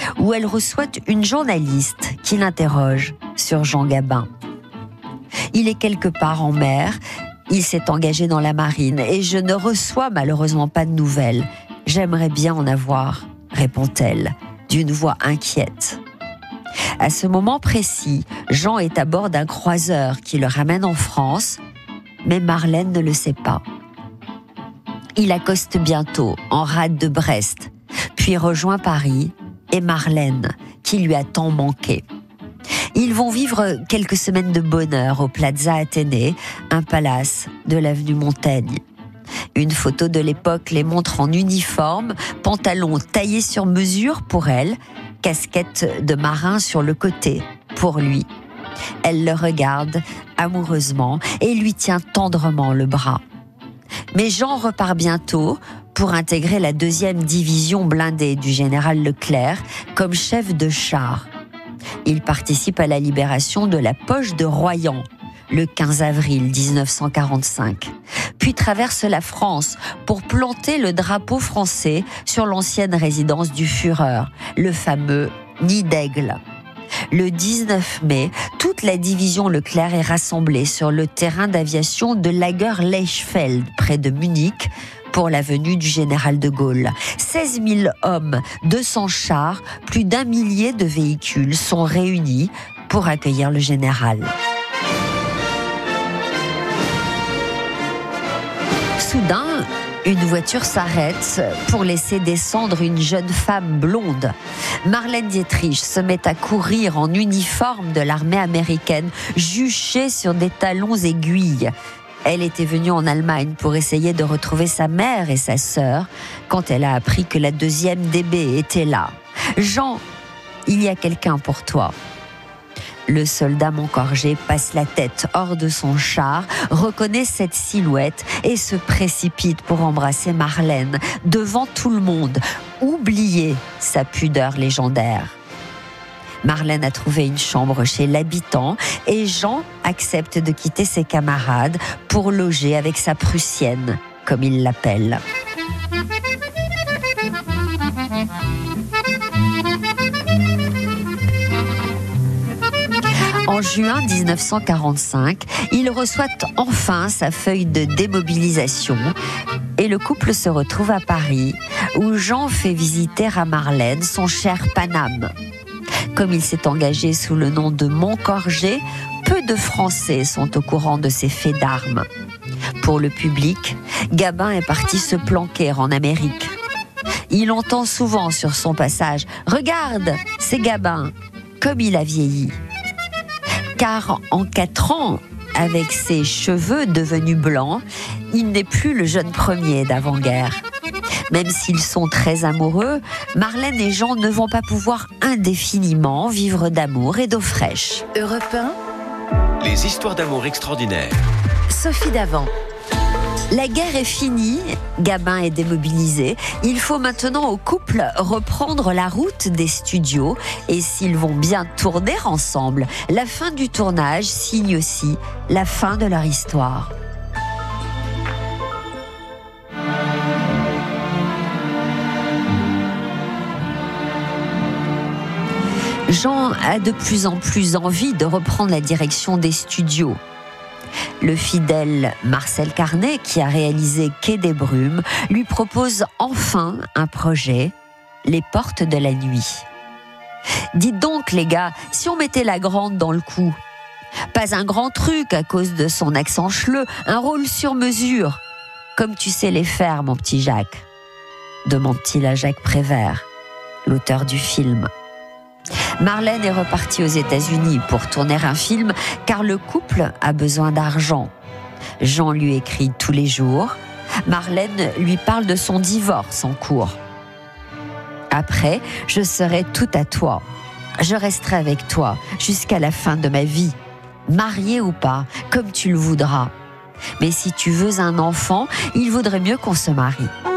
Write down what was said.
où elle reçoit une journaliste qui l'interroge sur Jean Gabin. Il est quelque part en mer, il s'est engagé dans la marine et je ne reçois malheureusement pas de nouvelles. J'aimerais bien en avoir, répond-elle, d'une voix inquiète. À ce moment précis, Jean est à bord d'un croiseur qui le ramène en France, mais Marlène ne le sait pas. Il accoste bientôt en rade de Brest, puis rejoint Paris et Marlène, qui lui a tant manqué. Ils vont vivre quelques semaines de bonheur au Plaza Athénée, un palace de l'avenue Montaigne. Une photo de l'époque les montre en uniforme, pantalon taillé sur mesure pour elle, casquette de marin sur le côté pour lui. Elle le regarde amoureusement et lui tient tendrement le bras. Mais Jean repart bientôt pour intégrer la 2e division blindée du général Leclerc comme chef de char. Il participe à la libération de la poche de Royan le 15 avril 1945, puis traverse la France pour planter le drapeau français sur l'ancienne résidence du Führer, le fameux Nid d'Aigle. Le 19 mai, toute la division Leclerc est rassemblée sur le terrain d'aviation de Lager-Leichfeld, près de Munich, pour la venue du général de Gaulle. 16 000 hommes, 200 chars, plus d'1 millier de véhicules sont réunis pour accueillir le général. Soudain, une voiture s'arrête pour laisser descendre une jeune femme blonde. Marlène Dietrich se met à courir en uniforme de l'armée américaine, juchée sur des talons aiguilles. Elle était venue en Allemagne pour essayer de retrouver sa mère et sa sœur quand elle a appris que la 2e DB était là. « Jean, il y a quelqu'un pour toi. » Le soldat Moncorgé passe la tête hors de son char, reconnaît cette silhouette et se précipite pour embrasser Marlène devant tout le monde, oublier sa pudeur légendaire. Marlène a trouvé une chambre chez l'habitant et Jean accepte de quitter ses camarades pour loger avec sa Prussienne, comme il l'appelle. En juin 1945, il reçoit enfin sa feuille de démobilisation et le couple se retrouve à Paris, où Jean fait visiter à Marlène son cher Paname. Comme il s'est engagé sous le nom de Moncorgé, peu de Français sont au courant de ses faits d'armes. Pour le public, Gabin est parti se planquer en Amérique. Il entend souvent sur son passage « Regarde, c'est Gabin, comme il a vieilli ». Car en 4 ans, avec ses cheveux devenus blancs, il n'est plus le jeune premier d'avant-guerre. Même s'ils sont très amoureux, Marlène et Jean ne vont pas pouvoir indéfiniment vivre d'amour et d'eau fraîche. Europe 1. Les histoires d'amour extraordinaires. Sophie Davant. La guerre est finie, Gabin est démobilisé. Il faut maintenant au couple reprendre la route des studios. Et s'ils vont bien tourner ensemble, la fin du tournage signe aussi la fin de leur histoire. Jean a de plus en plus envie de reprendre la direction des studios. Le fidèle Marcel Carnet, qui a réalisé Quai des Brumes, lui propose enfin un projet, Les Portes de la Nuit. Dites donc les gars, si on mettait la grande dans le coup, pas un grand truc à cause de son accent cheleux, un rôle sur mesure, comme tu sais les faire mon petit Jacques, demande-t-il à Jacques Prévert, l'auteur du film. Marlène est repartie aux États-Unis pour tourner un film car le couple a besoin d'argent. Jean lui écrit tous les jours. Marlène lui parle de son divorce en cours. Après, je serai tout à toi. Je resterai avec toi jusqu'à la fin de ma vie. Marié ou pas, comme tu le voudras. Mais si tu veux un enfant, il vaudrait mieux qu'on se marie.